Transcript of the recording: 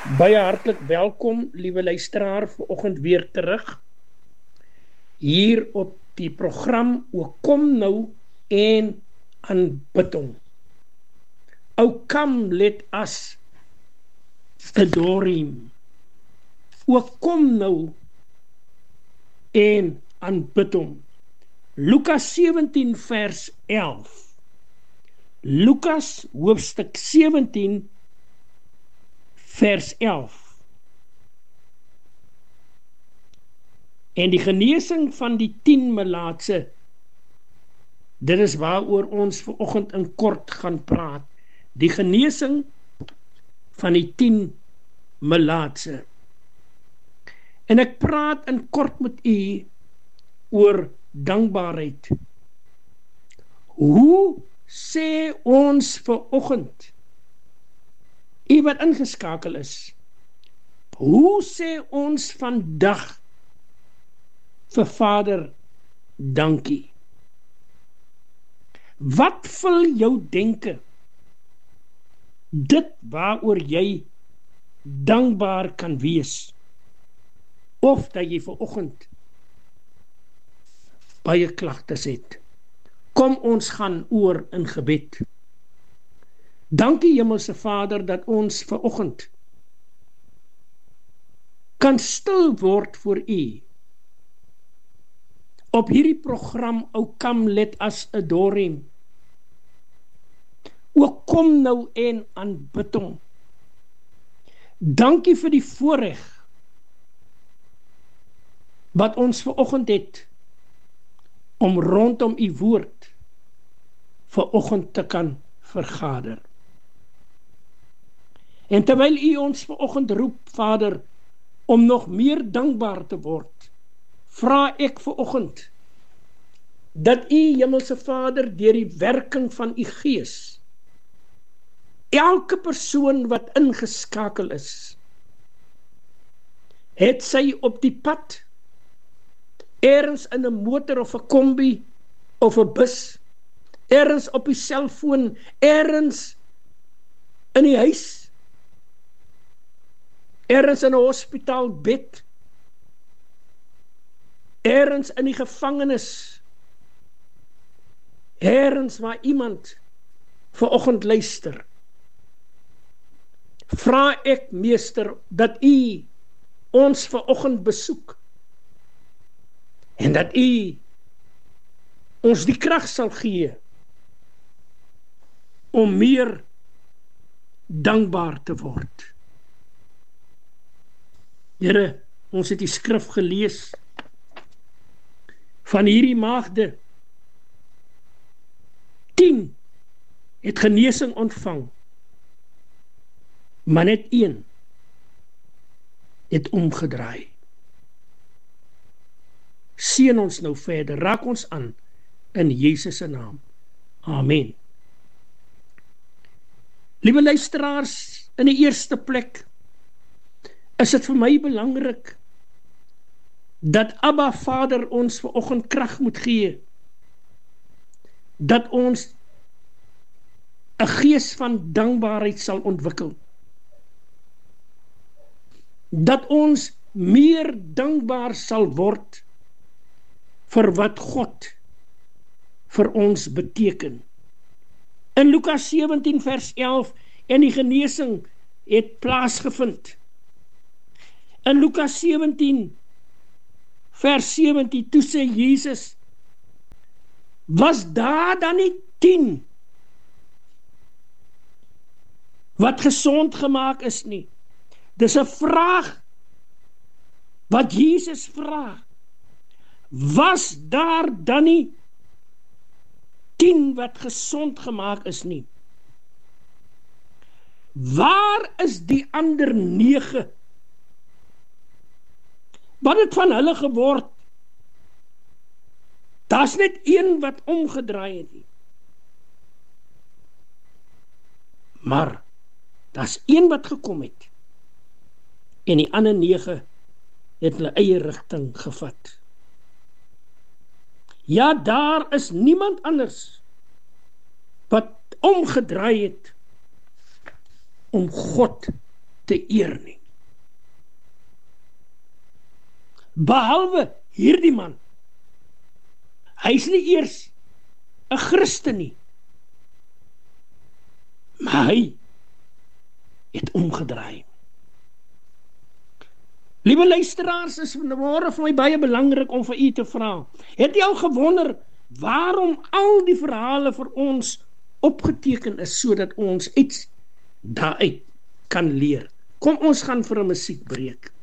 Baie hartlik welkom, liewe luisteraar, vanoggend weer terug hier op die program O kom nou en aanbid hom. O come let us adore him. O kom nou en aanbid hom. Lukas 17 vers 11. Lukas hoofstuk 17 vers 11. En die genesing van die 10 melaatse, dit is waaroor ons vanoggend in kort gaan praat. Die genesing van die 10 melaatse. En ek praat in kort met u oor dankbaarheid. Hoe sê ons vanoggend, u wat ingeskakel is, hoe sê ons vandag vir Vader dankie? Wat vul jou denke? Dit waaroor jy dankbaar kan wees, of dat jy vanoggend baie klagtes het. Kom ons gaan oor in gebed. Dankie Hemelse Vader dat ons vanoggend kan stil word voor u. Op hierdie program O come let us adore him. O kom nou en aanbid hom. Dankie vir die voorreg wat ons vanoggend het om rondom u woord vanoggend te kan vergader. En terwyl u ons vanoggend roep, Vader, om nog meer dankbaar te word, vra ek vanoggend dat u, Hemelse Vader, deur die werking van u Gees, elke persoon wat ingeskakel is, het sy op die pad, ergens in 'n motor of 'n kombi of 'n bus, ergens op die selfoon, ergens in die huis, ergens in 'n hospitaalbed, ergens in die gevangenis, ergens waar iemand vanoggend luister. Vra ek, Meester, dat u ons vanoggend besoek en dat u ons die krag sal gee om meer dankbaar te word. Here, ons het die skrif gelees van hierdie maagde. 10 het genesing ontvang, maar net 1 het omgedraai. Seën ons nou verder, raak ons aan in Jesus se naam. Amen. Liewe luisteraars, in die eerste plek is dit vir my belangrik dat Abba Vader ons vanoggend krag moet gee, dat ons 'n gees van dankbaarheid sal ontwikkel, dat ons meer dankbaar sal word vir wat God vir ons beteken. In Lukas 17 vers 11 en die genesing het plaasgevind. In Lukas 17 vers 17, toe sê Jesus, was daar dan nie 10 wat gesond gemaak is nie? Dis 'n vraag wat Jesus vra. Was daar dan nie 10 wat gesond gemaak is nie? Waar is die ander 9? Wat het van hulle geword? Daar's net 1 wat omgedraai het nie. Maar daar's 1 wat gekom het en die ander 9 het hulle eie rigting gevat. Ja, daar is niemand anders wat omgedraai het om God te eer nie. Behalwe hierdie man, hy is nie eers 'n Christen nie, maar hy het omgedraai. Liewe luisteraars, is vanmôre vir my baie belangrik om vir u te vra. Het jy al gewonder waarom al die verhale vir ons opgeteken is, sodat ons iets daaruit kan leer? Kom ons gaan vir 'n musiekbreek.